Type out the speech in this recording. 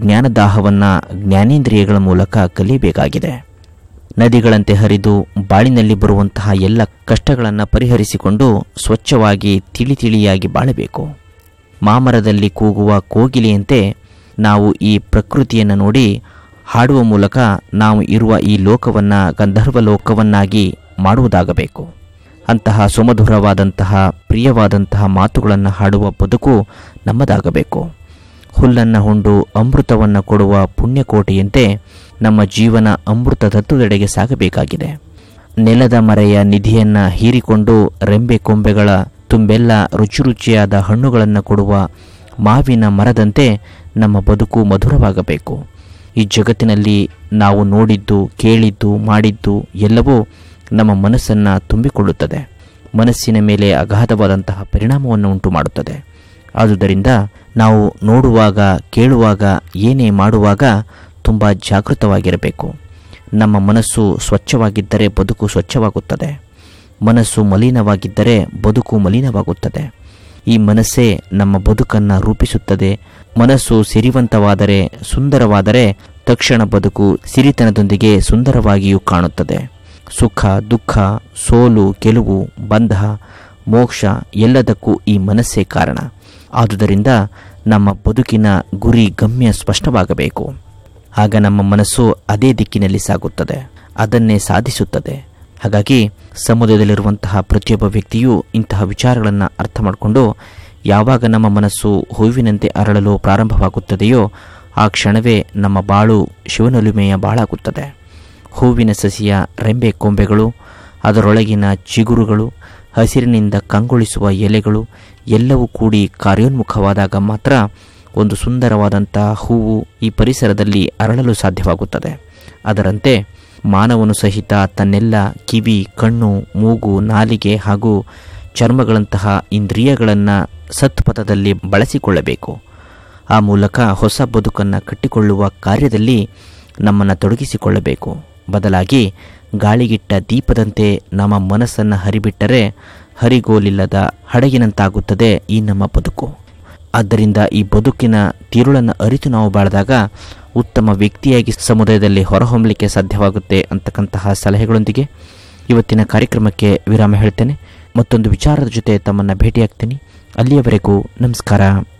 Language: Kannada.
ಜ್ಞಾನದಾಹವನ್ನು ಜ್ಞಾನೇಂದ್ರಿಯಗಳ ಮೂಲಕ ಕಲಿಯಬೇಕಾಗಿದೆ. ನದಿಗಳಂತೆ ಹರಿದು ಬಾಳಿನಲ್ಲಿ ಬರುವಂತಹ ಎಲ್ಲ ಕಷ್ಟಗಳನ್ನು ಪರಿಹರಿಸಿಕೊಂಡು ಸ್ವಚ್ಛವಾಗಿ ತಿಳಿಯಾಗಿ ಬಾಳಬೇಕು. ಮಾಮರದಲ್ಲಿ ಕೂಗುವ ಕೋಗಿಲೆಯಂತೆ ನಾವು ಈ ಪ್ರಕೃತಿಯನ್ನು ನೋಡಿ ಹಾಡುವ ಮೂಲಕ ನಾವು ಇರುವ ಈ ಲೋಕವನ್ನು ಗಂಧರ್ವ ಲೋಕವನ್ನಾಗಿ ಮಾಡುವುದಾಗಬೇಕು. ಅಂತಹ ಸುಮಧುರವಾದಂತಹ ಪ್ರಿಯವಾದಂತಹ ಮಾತುಗಳನ್ನು ಹಾಡುವ ಬದುಕು ನಮ್ಮದಾಗಬೇಕು. ಹುಲ್ಲನ್ನು ಹುಂಡು ಅಮೃತವನ್ನು ಕೊಡುವ ಪುಣ್ಯಕೋಟೆಯಂತೆ ನಮ್ಮ ಜೀವನ ಅಮೃತ ತತ್ವದೆಡೆಗೆ ಸಾಗಬೇಕಾಗಿದೆ. ನೆಲದ ಮರೆಯ ನಿಧಿಯನ್ನು ಹೀರಿಕೊಂಡು ರೆಂಬೆ ಕೊಂಬೆಗಳ ತುಂಬೆಲ್ಲ ರುಚಿಯಾದ ಹಣ್ಣುಗಳನ್ನು ಕೊಡುವ ಮಾವಿನ ಮರದಂತೆ ನಮ್ಮ ಬದುಕು ಮಧುರವಾಗಬೇಕು. ಈ ಜಗತ್ತಿನಲ್ಲಿ ನಾವು ನೋಡಿದ್ದು, ಕೇಳಿದ್ದು, ಮಾಡಿದ್ದು ಎಲ್ಲವೂ ನಮ್ಮ ಮನಸ್ಸನ್ನು ತುಂಬಿಕೊಳ್ಳುತ್ತದೆ. ಮನಸ್ಸಿನ ಮೇಲೆ ಅಗಾಧವಾದಂತಹ ಪರಿಣಾಮವನ್ನು ಉಂಟು ಮಾಡುತ್ತದೆ. ಆದುದರಿಂದ ನಾವು ನೋಡುವಾಗ, ಕೇಳುವಾಗ, ಏನೇ ಮಾಡುವಾಗ ತುಂಬ ಜಾಗೃತವಾಗಿರಬೇಕು. ನಮ್ಮ ಮನಸ್ಸು ಸ್ವಚ್ಛವಾಗಿದ್ದರೆ ಬದುಕು ಸ್ವಚ್ಛವಾಗುತ್ತದೆ. ಮನಸ್ಸು ಮಲಿನವಾಗಿದ್ದರೆ ಬದುಕು ಮಲಿನವಾಗುತ್ತದೆ. ಈ ಮನಸ್ಸೇ ನಮ್ಮ ಬದುಕನ್ನು ರೂಪಿಸುತ್ತದೆ. ಮನಸ್ಸು ಸಿರಿವಂತವಾದರೆ, ಸುಂದರವಾದರೆ ತಕ್ಷಣ ಬದುಕು ಸಿರಿತನದೊಂದಿಗೆ ಸುಂದರವಾಗಿಯೂ ಕಾಣುತ್ತದೆ. ಸುಖ, ದುಃಖ, ಸೋಲು, ಗೆಲುವು, ಬಂಧ, ಮೋಕ್ಷ ಎಲ್ಲದಕ್ಕೂ ಈ ಮನಸ್ಸೇ ಕಾರಣ. ಆದುದರಿಂದ ನಮ್ಮ ಬದುಕಿನ ಗುರಿ ಗಮ್ಯ ಸ್ಪಷ್ಟವಾಗಬೇಕು. ಆಗ ನಮ್ಮ ಮನಸ್ಸು ಅದೇ ದಿಕ್ಕಿನಲ್ಲಿ ಸಾಗುತ್ತದೆ, ಅದನ್ನೇ ಸಾಧಿಸುತ್ತದೆ. ಹಾಗಾಗಿ ಸಮುದಾಯದಲ್ಲಿರುವಂತಹ ಪ್ರತಿಯೊಬ್ಬ ವ್ಯಕ್ತಿಯೂ ಇಂತಹ ವಿಚಾರಗಳನ್ನು ಅರ್ಥ ಮಾಡಿಕೊಂಡು ಯಾವಾಗ ನಮ್ಮ ಮನಸ್ಸು ಹೂವಿನಂತೆ ಅರಳಲು ಪ್ರಾರಂಭವಾಗುತ್ತದೆಯೋ ಆ ಕ್ಷಣವೇ ನಮ್ಮ ಬಾಳು ಶಿವನೊಲುಮೆಯ ಬಾಳಾಗುತ್ತದೆ. ಹೂವಿನ ಸಸಿಯ ರೆಂಬೆ ಕೊಂಬೆಗಳು, ಅದರೊಳಗಿನ ಚಿಗುರುಗಳು, ಹಸಿರಿನಿಂದ ಕಂಗೊಳಿಸುವ ಎಲೆಗಳು ಎಲ್ಲವೂ ಕೂಡಿ ಕಾರ್ಯೋನ್ಮುಖವಾದಾಗ ಮಾತ್ರ ಒಂದು ಸುಂದರವಾದಂಥ ಹೂವು ಈ ಪರಿಸರದಲ್ಲಿ ಅರಳಲು ಸಾಧ್ಯವಾಗುತ್ತದೆ. ಅದರಂತೆ ಮಾನವನು ಸಹಿತ ತನ್ನೆಲ್ಲ ಕಿವಿ, ಕಣ್ಣು, ಮೂಗು, ನಾಲಿಗೆ ಹಾಗೂ ಚರ್ಮಗಳಂತಹ ಇಂದ್ರಿಯಗಳನ್ನು ಸತ್ಪಥದಲ್ಲಿ ಬಳಸಿಕೊಳ್ಳಬೇಕು. ಆ ಮೂಲಕ ಹೊಸ ಬದುಕನ್ನು ಕಟ್ಟಿಕೊಳ್ಳುವ ಕಾರ್ಯದಲ್ಲಿ ನಮ್ಮನ್ನು ತೊಡಗಿಸಿಕೊಳ್ಳಬೇಕು. ಬದಲಾಗಿ ಗಾಳಿಗಿಟ್ಟ ದೀಪದಂತೆ ನಮ್ಮ ಮನಸ್ಸನ್ನು ಹರಿಬಿಟ್ಟರೆ ಹರಿಗೋಲಿಲ್ಲದ ಹಡಗಿನಂತಾಗುತ್ತದೆ ಈ ನಮ್ಮ ಬದುಕು. ಆದ್ದರಿಂದ ಈ ಬದುಕಿನ ತಿರುಳನ್ನು ಅರಿತು ನಾವು ಬಾಳಿದಾಗ ಉತ್ತಮ ವ್ಯಕ್ತಿಯಾಗಿ ಸಮುದಾಯದಲ್ಲಿ ಹೊರಹೊಮ್ಮಲಿಕ್ಕೆ ಸಾಧ್ಯವಾಗುತ್ತೆ ಅಂತಕ್ಕಂತಹ ಸಲಹೆಗಳೊಂದಿಗೆ ಇವತ್ತಿನ ಕಾರ್ಯಕ್ರಮಕ್ಕೆ ವಿರಾಮ ಹೇಳ್ತೇನೆ. ಮತ್ತೊಂದು ವಿಚಾರದ ಜೊತೆ ತಮ್ಮನ್ನು ಭೇಟಿಯಾಗ್ತೀನಿ. ಅಲ್ಲಿಯವರೆಗೂ ನಮಸ್ಕಾರ.